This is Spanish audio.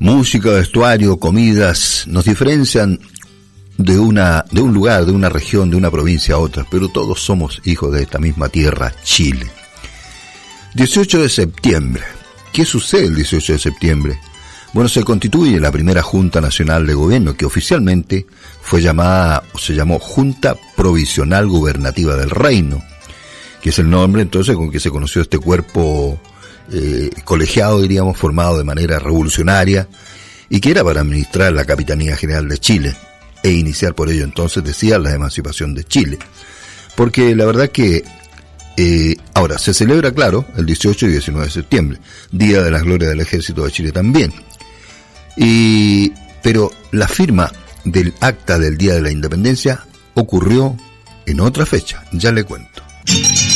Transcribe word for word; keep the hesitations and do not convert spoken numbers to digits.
Música, vestuario, comidas nos diferencian de una de un lugar, de una región, de una provincia a otra, pero todos somos hijos de esta misma tierra, Chile. dieciocho de septiembre. ¿Qué sucede el dieciocho de septiembre? Bueno, se constituye la primera Junta Nacional de Gobierno, que oficialmente fue llamada, o se llamó Junta Provisional Gubernativa del Reino, que es el nombre entonces con que se conoció este cuerpo eh, colegiado, diríamos, formado de manera revolucionaria, y que era para administrar la Capitanía General de Chile, e iniciar por ello entonces, decía, la emancipación de Chile. Porque la verdad que Eh, ahora, se celebra, claro, el dieciocho y diecinueve de septiembre, Día de las Glorias del Ejército de Chile también. Y, pero la firma del acta del Día de la Independencia ocurrió en otra fecha, ya le cuento.